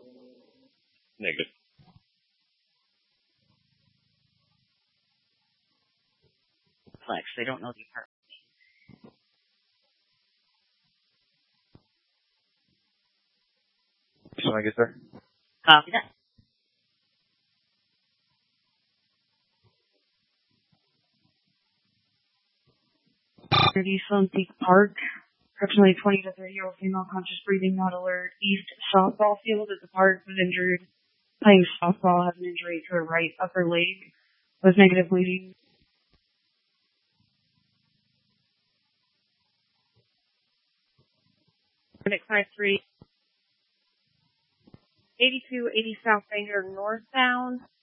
Negative. Flex. They don't know the apartment. So I guess there. Copy that. Sloan Peak Park. Approximately 20 to 30-year-old female, conscious breathing, not alert. East softball field at the park, was injured. Playing softball, has an injury to her right upper leg. Was negative bleeding. Clinic 53. 8280 South Bangor northbound.